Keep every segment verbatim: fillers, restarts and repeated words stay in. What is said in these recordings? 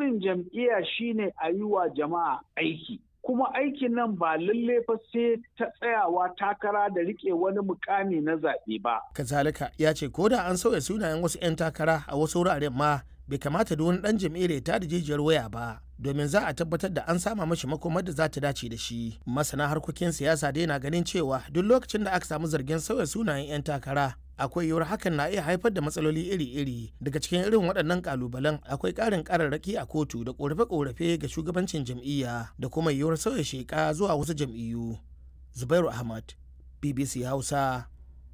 burin jam'iyya shine a yi wa jama'a aiki. Kuma aikin nan ba lalle fa sai ta tsayawa takara da rike wani mukami na zaɓe ba. Kazalika ya ce ko da an sauya sunayen wasu 'yan takara a wasu wuraren ma bai kamata da wani ɗan jam'iyyar ya tada jijiyar waya ba, domin za a tabbatar da an sama mashi makomar da za ta dace da shi. Masana harkokin siyasa dai na ganin cewa duk lokacin da aka samu zargin sauya sunayen 'yan takara akwai yiwuwar hakan na iya haifar da matsaloli iri-iri. Daga cikin irin waɗannan kalubalen akwai ƙarin ƙararraki a kotu da ƙorafe-ƙorafe ga shugabancin jam'iyya da kuma yiwuwar sauya sheƙa zuwa wasu jam'iyyu. Zubairu Ahmad, B B C Hausa,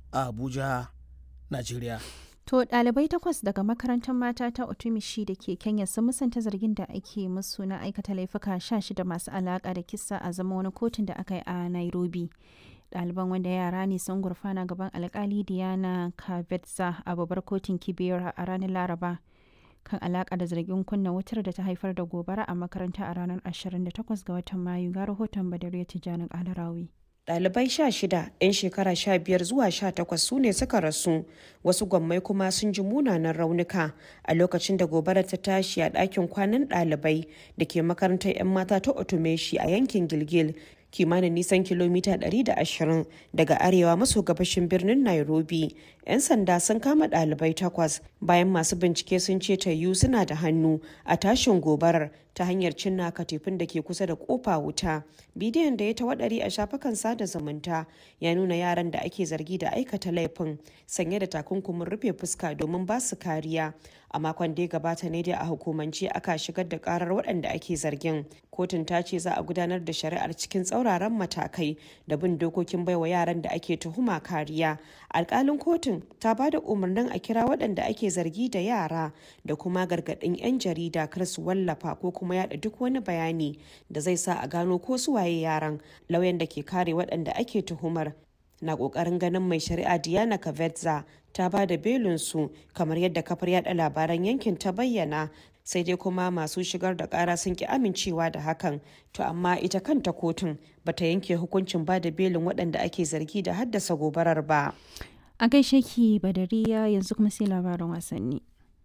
Abuja, Najeriya. To ɗalibai takwas daga makarantar mata ta Otumishi da ke Kenya sun musanta zargin da ake musu na aikata laifuka sha shida masu alaƙa da kisa a zama wani kotun da aka yi a Nairobi. Ɗaliban wanda yara ne sun gurfana gaban alkali Diana Kavetza a babbar kotun Kibera a ranar Laraba kan alaƙa da zargin kunna wutar da ta haifar da gobara a makaranta a ranar ashirin da takwas ga watan Mayu. Ga rahoton Badariya Tijjani Alarawi. Ɗalibai sha shida 'yan shekara sha biyar zuwa sha takwas su ne suka rasu, wasu gwammai kuma sun ji munanan raunuka a lokacin da gobarar ta tashi a ɗakin kwanan ɗalibai da ke makarantar 'yan mata ta Otumeshi a yankin Gilgil, kimanin nisan kilomita ɗari da ashirin daga arewa maso gabashin birnin Nairobi. 'Yan sanda sun kama ɗalibai takwas bayan masu bincike sun ce tayu suna da hannu a tashin gobarar ta hanyar cinna katifin da ke kusa da kofa wuta. Bidiyon da ya tawaɗari a shafukan sada zumunta ya nuna yaran da ake zargi da aikata laifin sanye da takunkumin rufe fuska domin ba su kariya. A makon da ya gabata ne dai a hukumance aka shigar da karar waɗanda ake zargin. Kotun ta ce za a gudanar da shari'ar cikin tsauraran matakai da bin dokokin baiwa yaran da ake tuhuma kariya. Alƙalin kotun ta ba da umarnin a kira waɗanda ake zargi da yara da kuma gargaɗin 'yan jarida kar su wallafa ko kuma yada duk wani bayani da zai sa a gano ko su waye yaran. Lauyan da ke kare waɗanda ake tuhumar na ƙoƙarin ganin mai shari'a Diana Kavetza ta ba da belinsu kamar yadda kafar yada labaran yankin ta bayyana, sai dai kuma masu shigar da ƙara sun ki amincewa da hakan. To amma ita kanta kotun bata yanke hukuncin ba da belin waɗanda ake zargi da haddasa gobarar ba. A gaishe ki Badariya, yanzu kuma sai labaran wasanni.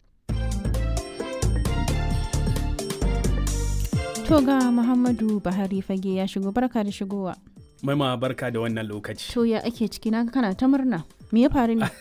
To ga Muhammadu Buhari fage ya shigo, barka da shigowa. Maima barka da wannan lokaci. To ya ake ciki na kana ta murna. Me ya faru ne?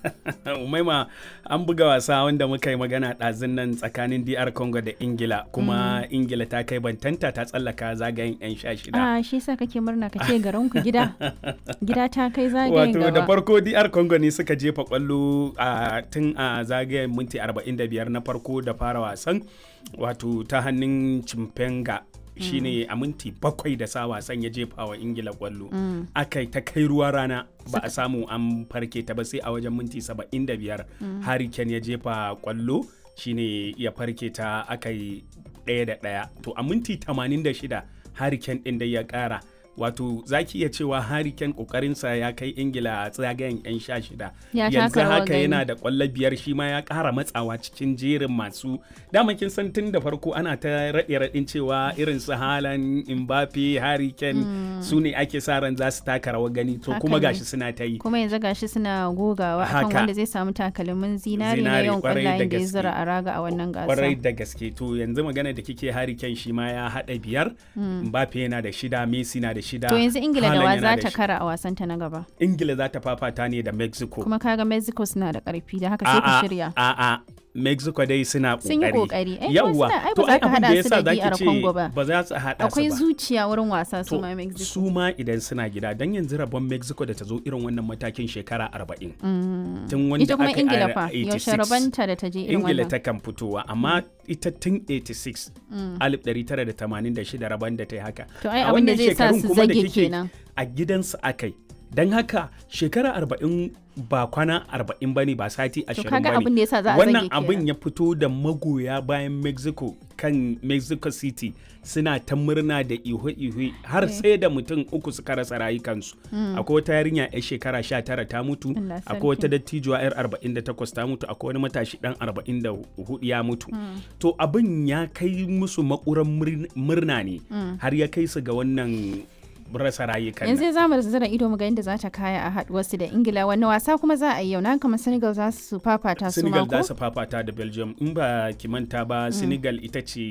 Maima an buga wasa wanda muka yi magana ɗazun nan tsakanin D R Congo da Ingila, kuma mm. Ingila ta kai bantanta ta tsallaka zagayen 'yan sha shida. Ah, shi yasa kake murna ka ce garin ku gida. Gida ta kai zagayen gaba. Wato da farko D R Congo ne suka jefa kwallo a tun a zagayen minti arba'in da biyar na farko da fara wasan, wato ta hannun Chimpenga. Shine a minti bakwai da sa wasan ya jefa wa Ingila kwallo. Mm. Aka ta kai ruwa rana ba a samu an farke ta ba sai a wajen minti saba'in da biyar mm. Harry Kane ya jefa kwallo shine ya farke ta, aka yi ɗaya da ɗaya. To a minti tamanin da shida Harry Kane ɗin da ya ƙara. Wato zaki iya cewa Harry Kane kokarinsa ya kai Ingila a tsagayen 'yan sha shida. Yanzu haka yana da kwallo biyar, shi ma ya ƙara matsawa cikin jerin masu. Dama kin san tun da farko ana ta raɗe raɗin cewa irin su Haaland, Mbappe, Harry Kane mm. su ne ake sa ran za su taka rawar gani, to kuma gashi suna ta yi. Kuma yanzu gashi suna gogawa akan wanda zai samu takalmin zinari na yawan kwallayen da ya zura a raga a wannan gasa. Kwarai da gaske. To yanzu magana da kike Harry Kane shi ma ya haɗa biyar, mm. Mbappe yana da shida, Messi na da shida. To yanzu Ingila da wa za ta kara a wasanta na gaba? Ingila za ta fafata ne da Mexico. Kuma kaga Mexico suna da karfi, da haka sai ku shirya. A'a, Mexico dai suna kokari. Sun yi kokari. Yawwa. To ai ba za ka hada su da D R Congo ba. Ba za su hada su ba. Akwai zuciya wurin wasa su ma Mexico. Su ma idan suna gida, dan yanzu rabon Mexico da ta zo irin wannan matakin shekara arba'in. Mm. Tun wanda ita kuma Ingila fa yaushe rabanta da ta je irin wannan. Ingila ta kan fitowa, amma ita tun eighty-six alif ɗari tara da tamanin da shida rabon da ta yi haka. To ai abin da zai sa su zage kenan. A gidansu akai. Don haka shekara arba'in ba kwana arba'in bane ba sati ashirin bane. Wannan abin ya fito da magoya bayan Mexico kan Mexico City suna ta murna da ihu-ihu har sai da mutum uku suka rasa rayukansu. Akwai wata yarinya yar shekara sha tara ta mutu, akwai wata dattijuwa yar arba'in da takwas ta mutu, akwai wani matashi dan arba'in da hudu ya mutu. To abin ya kai musu makuran murna ne har ya kai su ga wannan rasa rayukan. Yanzu za mu zira ido mu ga inda za ta kaya a haduwarsu da Ingila. Wani wasa kuma za a yi yau? Na kamar Senegal za su fafata su mako? Senegal za su fafata da Belgium. In ba ki manta ba, Senegal ita ce